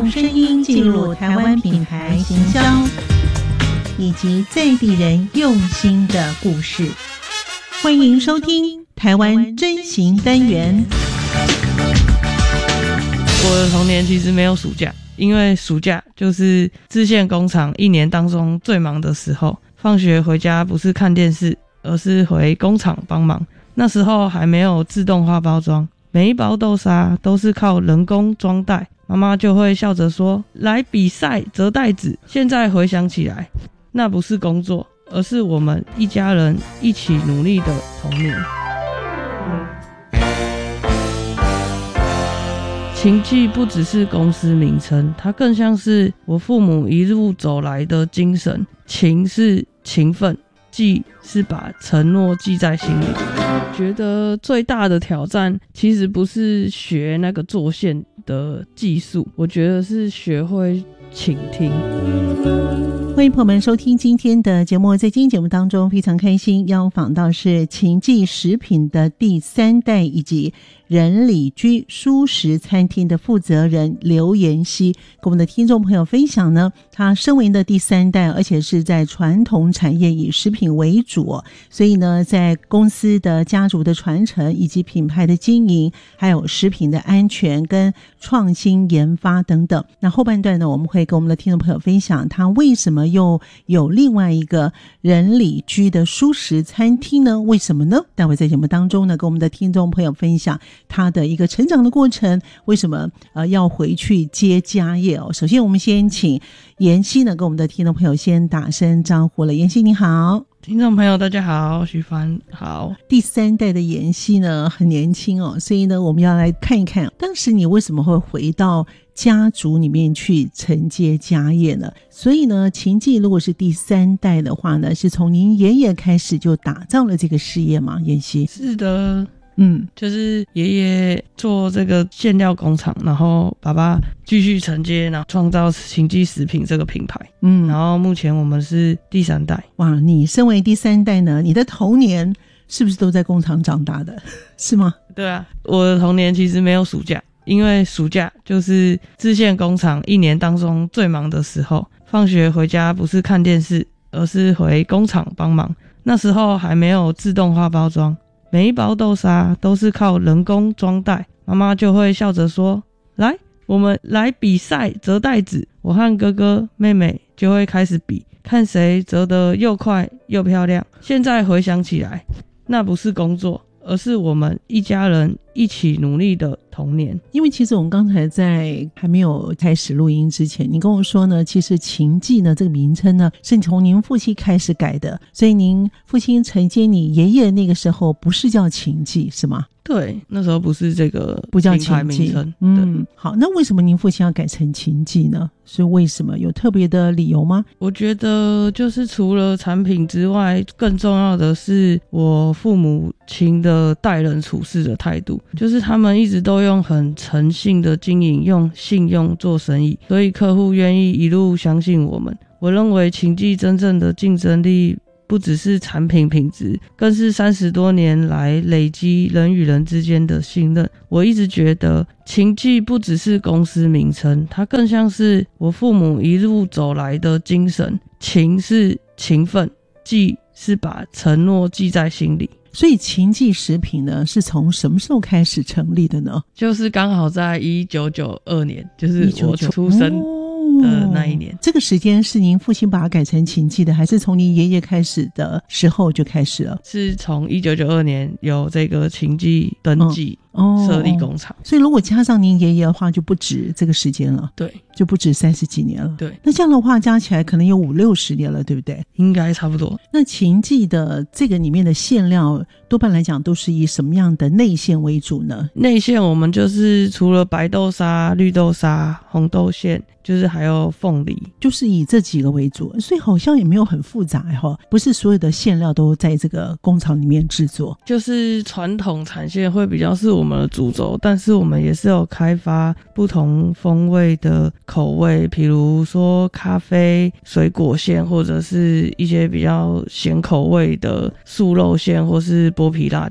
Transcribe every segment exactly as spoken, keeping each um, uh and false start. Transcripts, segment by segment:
用声音记录台湾品牌行销以及在地人用心的故事。欢迎收听台湾真行单元。 我的童年其实没有暑假，因为暑假就是制线工厂一年当中最忙的时候。放学回家不是看电视，而是回工厂帮忙。那时候还没有自动化包装，每一包豆沙都是靠人工装袋，妈妈就会笑着说：“来比赛折袋子。”现在回想起来，那不是工作，而是我们一家人一起努力的童年。勤记不只是公司名称，它更像是我父母一路走来的精神。勤是勤奋，记是把承诺记在心里。觉得最大的挑战其实不是学那个做线的技术，我觉得是学会倾听。 欢迎朋友们收听今天的节目。在今天节目当中，非常开心邀访到是勤记食品的第三代以及仁里居蔬食餐厅的负责人刘妍希，跟我们的听众朋友分享呢，他身为的第三代，而且是在传统产业以食品为主，所以呢，在公司的家族的传承以及品牌的经营，还有食品的安全跟创新研发等等。那后半段呢，我们会跟我们的听众朋友分享他为什么又有另外一个仁里居的蔬食餐厅呢？为什么呢？待会在节目当中呢，跟我们的听众朋友分享他的一个成长的过程，为什么呃要回去接家业哦？首先我们先请妍希呢跟我们的听众朋友先打声招呼了。妍希你好。 听众朋友大家好，许凡好。 第三代的妍希呢很年轻哦，所以呢我们要来看一看当时你为什么会回到家族里面去承接家业呢？所以呢勤记如果是第三代的话呢，是从您爷爷开始就打造了这个事业吗？妍希。 是的， 嗯， 就是爷爷做这个馅料工厂，然后爸爸继续承接，然后创造勤记食品这个品牌。嗯，然后目前我们是第三代。 哇，你身为第三代呢，你的童年是不是都在工厂长大的？是吗？ 对啊，我的童年其实没有暑假，因为暑假就是制线工厂一年当中最忙的时候。放学回家不是看电视，而是回工厂帮忙。那时候还没有自动化包装，每一包豆沙都是靠人工装袋，妈妈就会笑着说：“来，我们来比赛折袋子。”我和哥哥妹妹就会开始比，看谁折得又快又漂亮。现在回想起来，那不是工作，而是我们一家人一起努力的童年。 因为其实我们刚才在还没有开始录音之前，你跟我说呢，其实勤记呢这个名称呢是从您父亲开始改的，所以您父亲承接你爷爷那个时候不是叫勤记是吗？ 对，那时候不是这个不叫品牌勤记。 名称。 嗯，好，那为什么您父亲要改成勤记呢？是为什么？有特别的理由吗？ 我觉得就是除了产品之外，更重要的是我父母亲的待人处事的态度，就是他们一直都用很诚信的经营，用信用做生意，所以客户愿意一路相信我们。我认为勤记真正的竞争力不只是产品品质，更是三十多年来累积人与人之间的信任。我一直觉得勤记不只是公司名称，它更像是我父母一路走来的精神。勤是勤奋，记是把承诺记在心里。 所以勤记食品呢是从什么时候开始成立的呢？ 就是刚好在一九九二年，就是我出生的那一年。 哦，这个时间是您父亲把它改成勤记的，还是从您爷爷开始的时候就开始了？ 是从一九九二年有这个勤记登记，哦，设立工厂。 所以如果加上您爷爷的话，就不止这个时间了。 对， 就不止三十几年了。 对， 那这样的话加起来可能有五六十年了，对不对？ 应该差不多。 那勤记的这个里面的馅料多半来讲都是以什么样的内馅为主呢？ 内馅我们就是除了白豆沙、绿豆沙、红豆馅，就是还有凤梨， 就是以这几个为主。所以好像也没有很复杂齁，不是所有的馅料都在这个工厂里面制作。 就是传统产线会比较是我们的主轴，但是我们也是有开发不同风味的口味，比如说咖啡、水果馅，或者是一些比较咸口味的素肉馅，或是剥皮辣椒。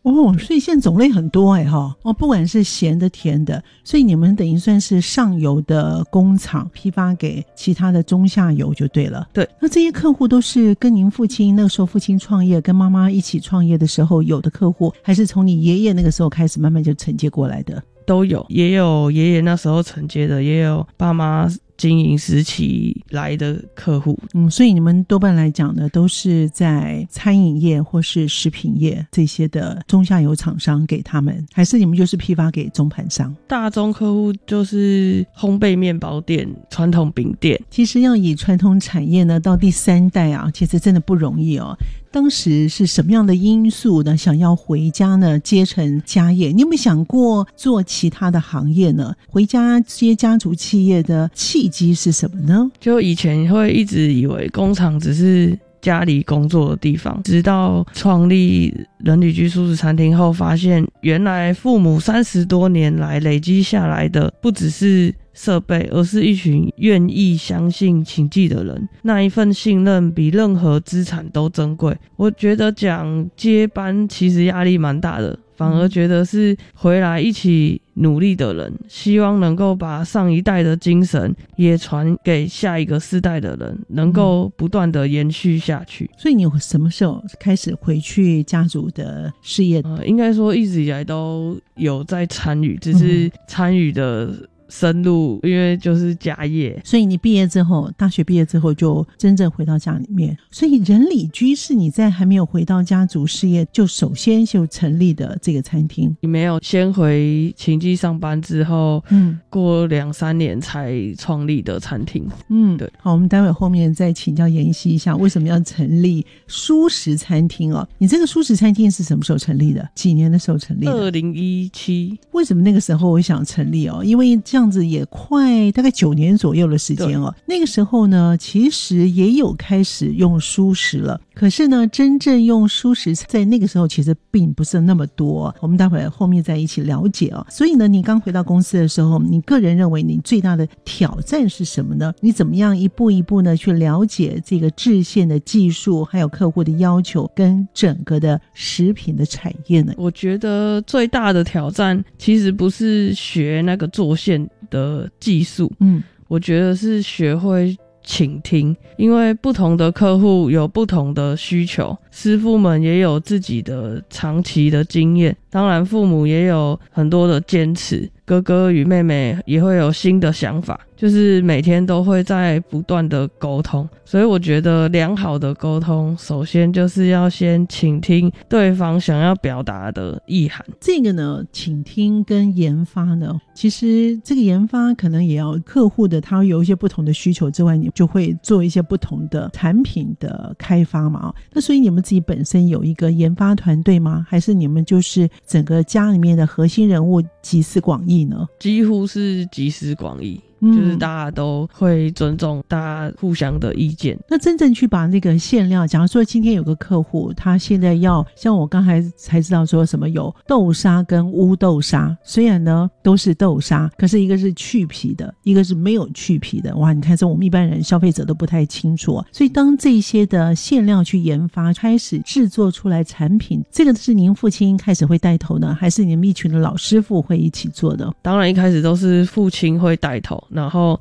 哦，所以现在种类很多哎哈哦，不管是咸的甜的，所以你们等于算是上游的工厂批发给其他的中下游就对了。 对， 那这些客户都是跟您父亲那个时候父亲创业跟妈妈一起创业的时候有的客户，还是从你爷爷那个时候开始慢慢就承接过来的？ 都有，也有爷爷那时候承接的，也有爸妈经营时期来的客户。 嗯，所以你们多半来讲呢，都是在餐饮业或是食品业这些的中下游厂商给他们，还是你们就是批发给中盘商？ 大宗客户就是烘焙面包店、传统饼店。 其实要以传统产业呢到第三代啊，其实真的不容易哦。当时是什么样的因素呢？想要回家呢接承家业？你有没有想过做其他的行业呢？回家接家族企业的契机是什么呢？ 就以前会一直以为工厂只是家里工作的地方，直到创立人旅居素食餐厅后，发现原来父母三十多年来累积下来的不只是设备，而是一群愿意相信请记的人。那一份信任比任何资产都珍贵。我觉得讲接班其实压力蛮大的，反而觉得是回来一起努力的人，希望能够把上一代的精神也传给下一个世代的人，能够不断的延续下去。 所以你什么时候开始回去家族的事业？ 呃，应该说一直以来都有在参与，只是参与的深入，因为就是家业。 所以你毕业之后，大学毕业之后就真正回到家里面。所以人理居是你在还没有回到家族事业就首先就成立的这个餐厅？ 你没有，先回勤记上班之后，嗯，过两三年才创立的餐厅。 嗯，对。好，我们待会后面再请教妍希一下，为什么要成立蔬食餐厅哦？你这个蔬食餐厅是什么时候成立的？几年的时候成立的？ 二零一七。 为什么那个时候我想成立哦？因为这样子也快大概九年左右的时间哦。那个时候呢，其实也有开始用蔬食了，可是呢，真正用蔬食在那个时候其实并不是那么多。我们待会后面再一起了解哦。所以呢，你刚回到公司的时候，你个人认为你最大的挑战是什么呢？你怎么样一步一步呢去了解这个制馅的技术，还有客户的要求跟整个的食品的产业呢？ 我觉得最大的挑战其实不是学那个做馅的技术，嗯，我觉得是学会倾听，因为不同的客户有不同的需求，师傅们也有自己的长期的经验，当然父母也有很多的坚持，哥哥与妹妹也会有新的想法，就是每天都会在不断的沟通。所以我觉得良好的沟通首先就是要先倾听对方想要表达的意涵。 这个呢，倾听跟研发呢，其实这个研发可能也要客户的他有一些不同的需求之外，你就会做一些不同的产品的开发嘛。那所以你们自己本身有一个研发团队吗？还是你们就是整个家里面的核心人物集思广益呢？ 几乎是集思广益，就是大家都会尊重大家互相的意见。 那真正去把那个馅料，假如说今天有个客户他现在要像我刚才才知道说什么有豆沙跟乌豆沙，虽然呢都是豆沙，可是一个是去皮的，一个是没有去皮的。哇，你看这我们一般人消费者都不太清楚啊。所以当这些的馅料去研发开始制作出来产品，这个是您父亲开始会带头呢，还是你们一群的老师傅会一起做的？ 当然一开始都是父亲会带头，然后